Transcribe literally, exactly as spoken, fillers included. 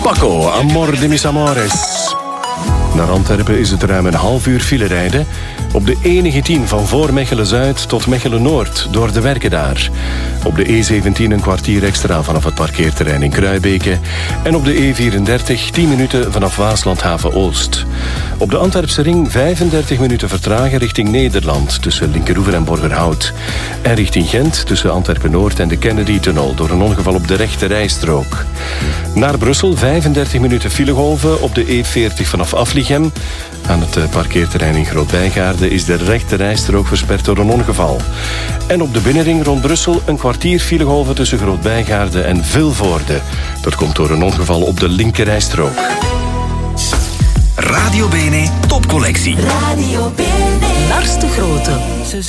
Paco, Amor de mis amores. Naar Antwerpen is het ruim een half uur file rijden. Op de E negentien van voor Mechelen-Zuid tot Mechelen-Noord door de werken daar. Op de E zeventien een kwartier extra vanaf het parkeerterrein in Kruibeke. En op de E vierendertig tien minuten vanaf Waasland-Haven-Oost. Op de Antwerpse ring vijfendertig minuten vertragen richting Nederland tussen Linkeroever en Borgerhout. En richting Gent tussen Antwerpen-Noord en de Kennedy-tunnel door een ongeval op de rechte rijstrook. Naar Brussel vijfendertig minuten filegolven op de E veertig vanaf Aflichem. Aan het parkeerterrein in Groot-Bijgaarde is de rechte rijstrook versperd door een ongeval. En op de binnenring rond Brussel een kwartier filegolven tussen Groot-Bijgaarde en Vilvoorde. Dat komt door een ongeval op de linker rijstrook. Radio Bene Topcollectie. Radio Bene. Lars de Grote.